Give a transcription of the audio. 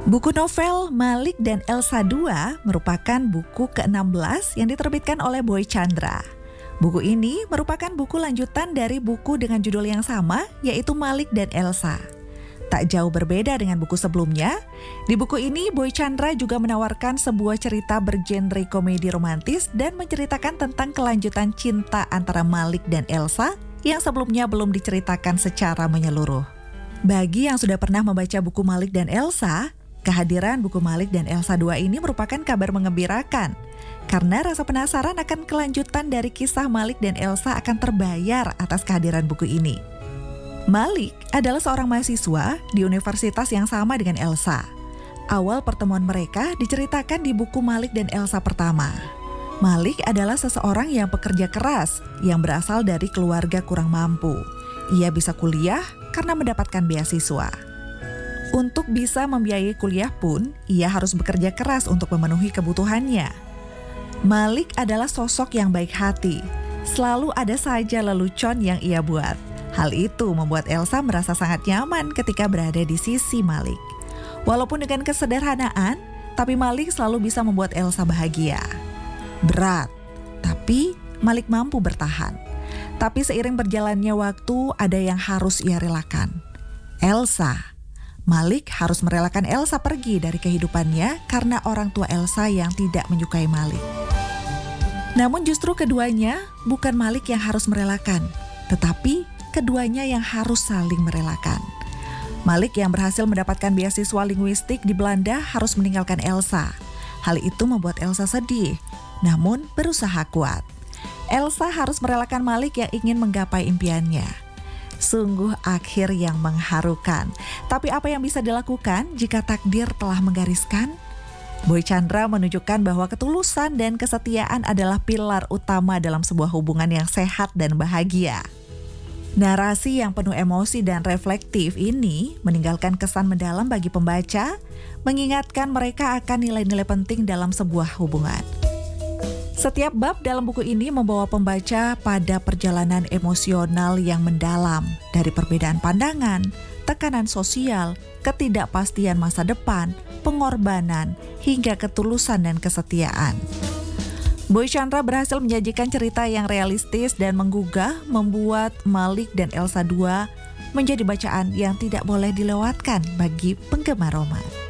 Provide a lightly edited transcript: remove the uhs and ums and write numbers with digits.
Buku novel Malik dan Elsa 2 merupakan buku ke-16 yang diterbitkan oleh Boy Tjandra. Buku ini merupakan buku lanjutan dari buku dengan judul yang sama, yaitu Malik dan Elsa. Tak jauh berbeda dengan buku sebelumnya, di buku ini Boy Tjandra juga menawarkan sebuah cerita bergenre komedi romantis dan menceritakan tentang kelanjutan cinta antara Malik dan Elsa yang sebelumnya belum diceritakan secara menyeluruh. Bagi yang sudah pernah membaca buku Malik dan Elsa, kehadiran buku Malik dan Elsa 2 ini merupakan kabar mengembirakan karena rasa penasaran akan kelanjutan dari kisah Malik dan Elsa akan terbayar atas kehadiran buku ini. Malik adalah seorang mahasiswa di universitas yang sama dengan Elsa. Awal pertemuan mereka diceritakan di buku Malik dan Elsa pertama. Malik adalah seseorang yang pekerja keras yang berasal dari keluarga kurang mampu. Ia bisa kuliah karena mendapatkan beasiswa. Untuk bisa membiayai kuliah pun, ia harus bekerja keras untuk memenuhi kebutuhannya. Malik adalah sosok yang baik hati. Selalu ada saja lelucon yang ia buat. Hal itu membuat Elsa merasa sangat nyaman ketika berada di sisi Malik. Walaupun dengan kesederhanaan, tapi Malik selalu bisa membuat Elsa bahagia. Berat, tapi Malik mampu bertahan. Tapi seiring berjalannya waktu, ada yang harus ia relakan. Elsa. Malik harus merelakan Elsa pergi dari kehidupannya karena orang tua Elsa yang tidak menyukai Malik. Namun justru keduanya bukan Malik yang harus merelakan, tetapi keduanya yang harus saling merelakan. Malik yang berhasil mendapatkan beasiswa linguistik di Belanda harus meninggalkan Elsa. Hal itu membuat Elsa sedih, namun berusaha kuat. Elsa harus merelakan Malik yang ingin menggapai impiannya. Sungguh akhir yang mengharukan. Tapi apa yang bisa dilakukan jika takdir telah menggariskan? Boy Tjandra menunjukkan bahwa ketulusan dan kesetiaan adalah pilar utama dalam sebuah hubungan yang sehat dan bahagia. Narasi yang penuh emosi dan reflektif ini meninggalkan kesan mendalam bagi pembaca, mengingatkan mereka akan nilai-nilai penting dalam sebuah hubungan. Setiap bab dalam buku ini membawa pembaca pada perjalanan emosional yang mendalam, dari perbedaan pandangan, tekanan sosial, ketidakpastian masa depan, pengorbanan, hingga ketulusan dan kesetiaan. Boy Tjandra berhasil menyajikan cerita yang realistis dan menggugah, membuat Malik dan Elsa 2 menjadi bacaan yang tidak boleh dilewatkan bagi penggemar roman.